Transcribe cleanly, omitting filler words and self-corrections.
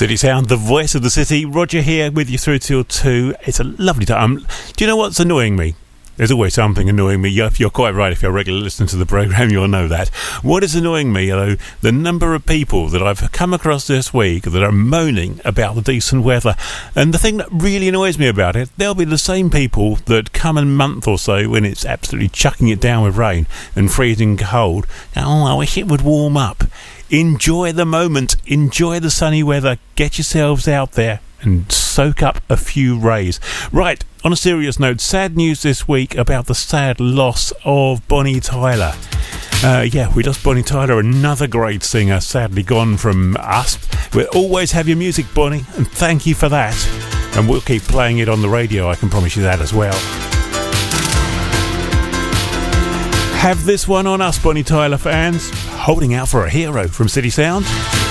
City Sound, the voice of the city. Roger here with you through till 2. It's a lovely time. Do you know what's annoying me? There's always something annoying me. You're quite right. If you're a regular listener to the programme, you'll know that. What is annoying me, though, the number of people that I've come across this week that are moaning about the decent weather. And the thing that really annoys me about it, they'll be the same people that come a month or so when it's absolutely chucking it down with rain and freezing cold. Oh, I wish it would warm up. Enjoy the moment. Enjoy the sunny weather. Get yourselves out there and soak up a few rays. Right, on a serious note, sad news this week about the sad loss of Bonnie Tyler. We lost Bonnie Tyler, another great singer, sadly gone from us. We'll always have your music, Bonnie, and thank you for that. And we'll keep playing it on the radio, I can promise you that as well. Have this one on us, Bonnie Tyler fans. Holding out for a hero from City Sound.